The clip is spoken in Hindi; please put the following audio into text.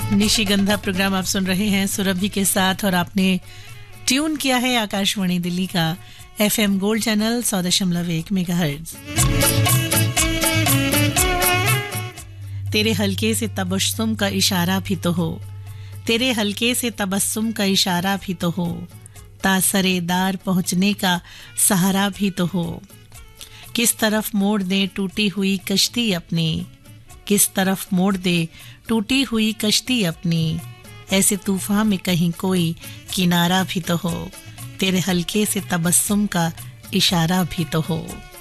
निशिगंधा प्रोग्राम आप सुन रहे हैं सुरभि के साथ और आपने ट्यून किया है आकाशवाणी दिल्ली का FM गोल्ड चैनल 100.1 मेगाहर्ट्ज। तेरे हल्के से तबस्सुम का इशारा भी तो हो, तेरे हल्के से तबस्सुम का इशारा भी तो हो, तासरेदार पहुंचने का सहारा भी तो हो। किस तरफ मोड़ दे टूटी हुई कश्ती अपनी, किस तरफ मोड़ दे टूटी हुई कश्ती अपनी, ऐसे तूफान में कहीं कोई किनारा भी तो हो, तेरे हल्के से तबस्सुम का इशारा भी तो हो।